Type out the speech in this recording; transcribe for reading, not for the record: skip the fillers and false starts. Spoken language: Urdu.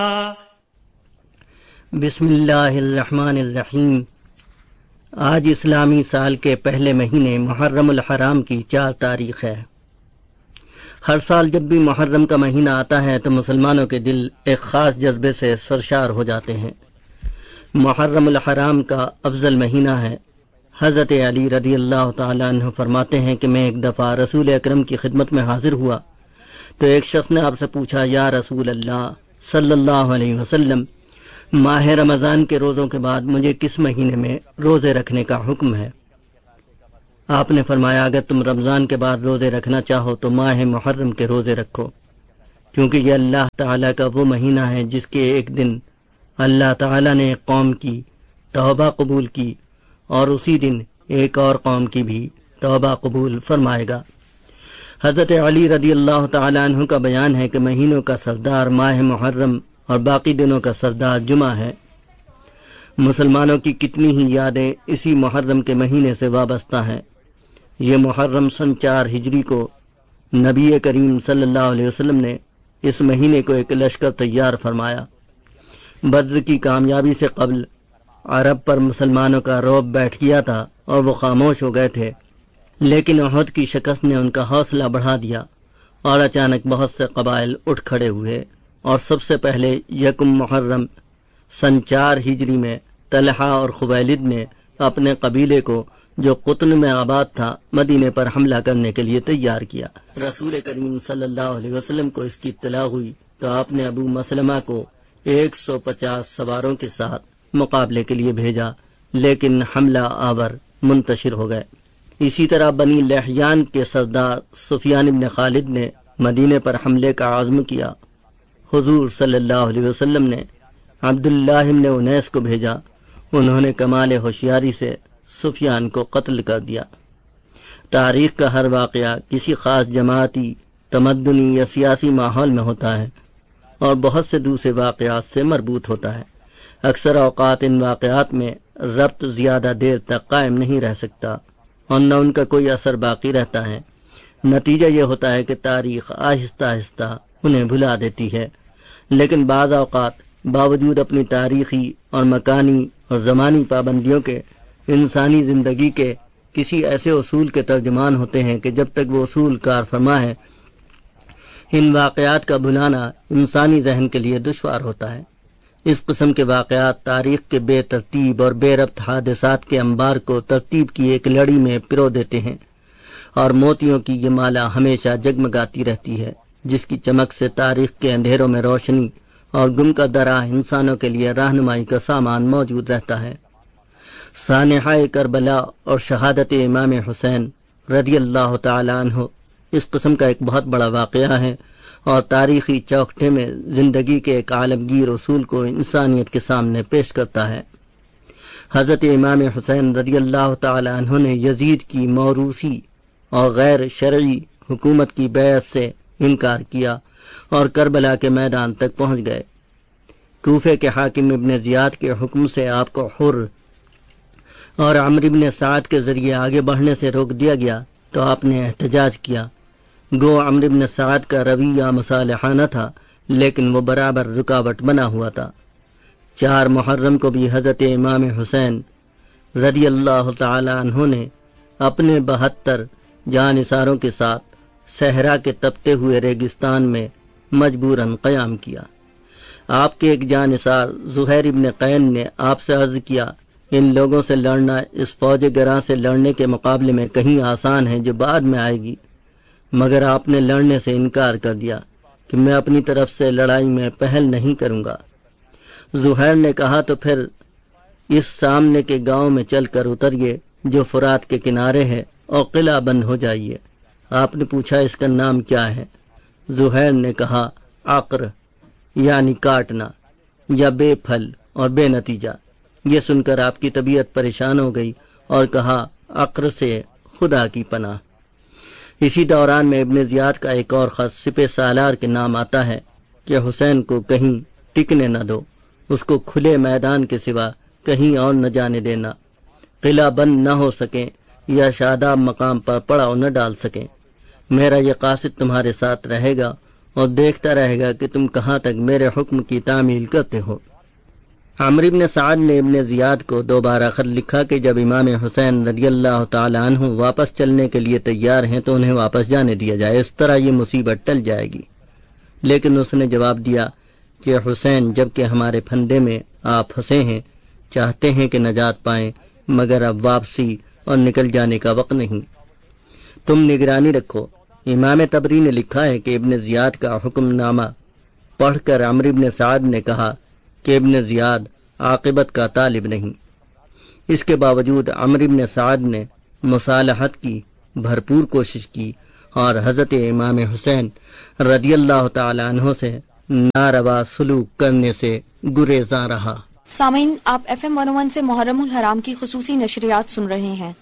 بسم اللہ الرحمن الرحیم۔ آج اسلامی سال کے پہلے مہینے محرم الحرام کی 4 تاریخ ہے۔ ہر سال جب بھی محرم کا مہینہ آتا ہے تو مسلمانوں کے دل ایک خاص جذبے سے سرشار ہو جاتے ہیں۔ محرم الحرام کا افضل مہینہ ہے۔ حضرت علی رضی اللہ تعالیٰ عنہ فرماتے ہیں کہ میں ایک دفعہ رسول اکرم کی خدمت میں حاضر ہوا تو ایک شخص نے آپ سے پوچھا، یا رسول اللہ صلی اللہ علیہ وسلم، ماہ رمضان کے روزوں کے بعد مجھے کس مہینے میں روزے رکھنے کا حکم ہے؟ آپ نے فرمایا، اگر تم رمضان کے بعد روزے رکھنا چاہو تو ماہ محرم کے روزے رکھو، کیونکہ یہ اللہ تعالیٰ کا وہ مہینہ ہے جس کے ایک دن اللہ تعالیٰ نے ایک قوم کی توبہ قبول کی اور اسی دن ایک اور قوم کی بھی توبہ قبول فرمائے گا۔ حضرت علی رضی اللہ تعالیٰ عنہ کا بیان ہے کہ مہینوں کا سردار ماہ محرم اور باقی دنوں کا سردار جمعہ ہے۔ مسلمانوں کی کتنی ہی یادیں اسی محرم کے مہینے سے وابستہ ہیں۔ یہ محرم سن 4 ہجری کو نبی کریم صلی اللہ علیہ وسلم نے اس مہینے کو ایک لشکر تیار فرمایا۔ بدر کی کامیابی سے قبل عرب پر مسلمانوں کا رعب بیٹھ گیا تھا اور وہ خاموش ہو گئے تھے، لیکن احد کی شکست نے ان کا حوصلہ بڑھا دیا اور اچانک بہت سے قبائل اٹھ کھڑے ہوئے، اور سب سے پہلے یکم محرم سن 4 ہجری میں طلحہ اور خویلد نے اپنے قبیلے کو جو قطن میں آباد تھا مدینے پر حملہ کرنے کے لیے تیار کیا۔ رسول کریم صلی اللہ علیہ وسلم کو اس کی اطلاع ہوئی تو آپ نے ابو مسلمہ کو 150 سواروں کے ساتھ مقابلے کے لیے بھیجا، لیکن حملہ آور منتشر ہو گئے۔ اسی طرح بنی لحیان کے سردار سفیان بن خالد نے مدینے پر حملے کا عزم کیا۔ حضور صلی اللہ علیہ وسلم نے عبداللہ بن انیس کو بھیجا، انہوں نے کمال ہوشیاری سے سفیان کو قتل کر دیا۔ تاریخ کا ہر واقعہ کسی خاص جماعتی، تمدنی یا سیاسی ماحول میں ہوتا ہے اور بہت سے دوسرے واقعات سے مربوط ہوتا ہے۔ اکثر اوقات ان واقعات میں ربط زیادہ دیر تک قائم نہیں رہ سکتا اور نہ ان کا کوئی اثر باقی رہتا ہے۔ نتیجہ یہ ہوتا ہے کہ تاریخ آہستہ آہستہ انہیں بھلا دیتی ہے، لیکن بعض اوقات باوجود اپنی تاریخی اور مکانی اور زمانی پابندیوں کے انسانی زندگی کے کسی ایسے اصول کے ترجمان ہوتے ہیں کہ جب تک وہ اصول کار فرما ہے، ان واقعات کا بھلانا انسانی ذہن کے لیے دشوار ہوتا ہے۔ اس قسم کے واقعات تاریخ کے بے ترتیب اور بے ربط حادثات کے انبار کو ترتیب کی ایک لڑی میں پرو دیتے ہیں، اور موتیوں کی یہ مالا ہمیشہ جگمگاتی رہتی ہے، جس کی چمک سے تاریخ کے اندھیروں میں روشنی اور گم کا درا انسانوں کے لیے رہنمائی کا سامان موجود رہتا ہے۔ سانحہ کربلا اور شہادت امام حسین رضی اللہ تعالی عنہ اس قسم کا ایک بہت بڑا واقعہ ہے اور تاریخی چوکھٹے میں زندگی کے ایک عالمگیر اصول کو انسانیت کے سامنے پیش کرتا ہے۔ حضرت امام حسین رضی اللہ تعالی عنہ نے یزید کی موروثی اور غیر شرعی حکومت کی بیعت سے انکار کیا اور کربلا کے میدان تک پہنچ گئے۔ کوفے کے حاکم ابن زیاد کے حکم سے آپ کو حر اور عمرو بن سعد کے ذریعے آگے بڑھنے سے روک دیا گیا تو آپ نے احتجاج کیا۔ گو عمرو بن سعد کا رویہ مصالحانہ تھا، لیکن وہ برابر رکاوٹ بنا ہوا تھا۔ 4 محرم کو بھی حضرت امام حسین رضی اللہ تعالی عنہ نے اپنے 72 جانثاروں کے ساتھ صحرا کے تپتے ہوئے ریگستان میں مجبوراً قیام کیا۔ آپ کے ایک جانثار زہیر ابن قین نے آپ سے عرض کیا، ان لوگوں سے لڑنا اس فوج گراں سے لڑنے کے مقابلے میں کہیں آسان ہے جو بعد میں آئے گی، مگر آپ نے لڑنے سے انکار کر دیا کہ میں اپنی طرف سے لڑائی میں پہل نہیں کروں گا۔ زہیر نے کہا، تو پھر اس سامنے کے گاؤں میں چل کر اتریے جو فرات کے کنارے ہے اور قلعہ بند ہو جائیے۔ آپ نے پوچھا، اس کا نام کیا ہے؟ زہیر نے کہا، عقر، یعنی کاٹنا یا بے پھل اور بے نتیجہ۔ یہ سن کر آپ کی طبیعت پریشان ہو گئی اور کہا، عقر سے خدا کی پناہ۔ اسی دوران میں ابن زیاد کا ایک اور خط سپہ سالار کے نام آتا ہے کہ حسین کو کہیں ٹکنے نہ دو، اس کو کھلے میدان کے سوا کہیں اور نہ جانے دینا، قلعہ بند نہ ہو سکیں یا شاداب مقام پر پڑاؤ نہ ڈال سکیں۔ میرا یہ قاصد تمہارے ساتھ رہے گا اور دیکھتا رہے گا کہ تم کہاں تک میرے حکم کی تعمیل کرتے ہو۔ عمرو بن سعد نے ابن زیاد کو دوبارہ خط لکھا کہ جب امام حسین رضی اللہ تعالی عنہ واپس چلنے کے لیے تیار ہیں تو انہیں واپس جانے دیا جائے، اس طرح یہ مصیبت ٹل جائے گی۔ لیکن اس نے جواب دیا کہ حسین، جبکہ ہمارے پھندے میں آپ پھنسے ہیں، چاہتے ہیں کہ نجات پائیں، مگر اب واپسی اور نکل جانے کا وقت نہیں، تم نگرانی رکھو۔ امام طبری نے لکھا ہے کہ ابن زیاد کا حکم نامہ پڑھ کر عمرو بن سعد نے کہا کہ ابن زیاد عاقبت کا طالب نہیں۔ اس کے باوجود عمرو بن سعد نے مصالحت کی بھرپور کوشش کی اور حضرت امام حسین رضی اللہ تعالی عنہ سے ناروا سلوک کرنے سے گریزاں رہا۔ سامعین، آپ FM 101 سے محرم الحرام کی خصوصی نشریات سن رہے ہیں۔